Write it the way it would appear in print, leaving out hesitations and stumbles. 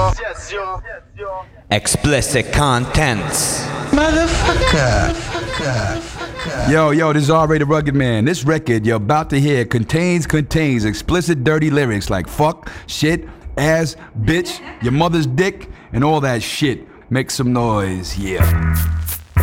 Explicit contents. Motherfucker. Yo, this is R-Rated Rugged Man. This record you're about to hear contains explicit dirty lyrics like fuck, shit, ass, bitch, your mother's dick, and all that shit. Make some noise, yeah.